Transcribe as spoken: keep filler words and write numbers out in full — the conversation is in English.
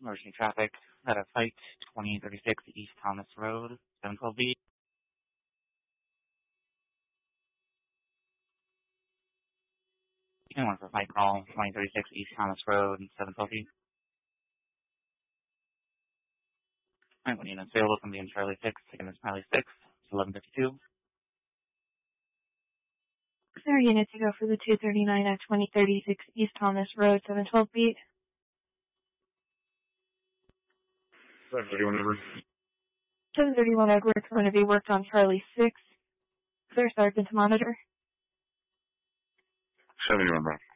Emergency traffic. Got a fight, twenty thirty-six East Thomas Road, seven twelve B. Anyone for fight call, twenty thirty-six East Thomas Road, seven twelve B. Alright, one unit available from being Charlie six, taking this Charlie six, it's eleven fifty-two. There are units to go for the two thirty-nine at twenty thirty-six East Thomas Road, seven twelve B. seven thirty-one Edward. seven thirty-one Edward, going to be worked on Charlie six. Clear Sergeant to monitor. seventy-one, bro.